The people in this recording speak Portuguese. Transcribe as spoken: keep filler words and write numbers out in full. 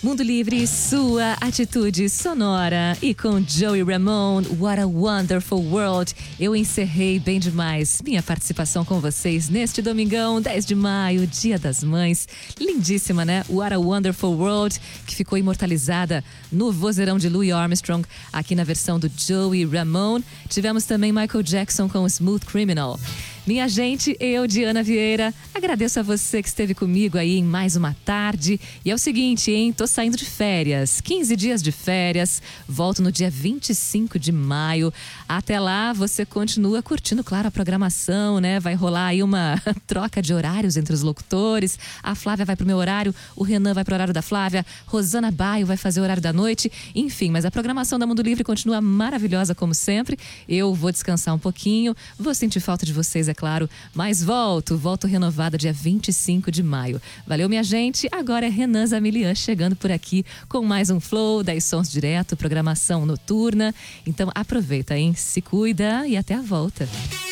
Mundo Livre, sua atitude sonora. E com Joey Ramone, What a Wonderful World, eu encerrei bem demais minha participação com vocês neste domingão, dez de maio, Dia das Mães. Lindíssima, né? What a Wonderful World, que ficou imortalizada no vozeirão de Louis Armstrong, aqui na versão do Joey Ramone. Tivemos também Michael Jackson com Smooth Criminal. Minha gente, eu, Diana Vieira, agradeço a você que esteve comigo aí em mais uma tarde. E é o seguinte, hein? Tô saindo de férias, quinze dias de férias, volto no dia vinte e cinco de maio. Até lá, você continua curtindo, claro, a programação, né? Vai rolar aí uma troca de horários entre os locutores. A Flávia vai pro meu horário, o Renan vai pro horário da Flávia, Rosana Baio vai fazer o horário da noite. Enfim, mas a programação da Mundo Livre continua maravilhosa como sempre. Eu vou descansar um pouquinho, vou sentir falta de vocês, é claro, mas volto, volto renovada dia vinte e cinco de maio. Valeu, minha gente. Agora é Renan Zamilian chegando por aqui com mais um Flow, dez Sons Direto, programação noturna. Então aproveita, hein? Se cuida e até a volta.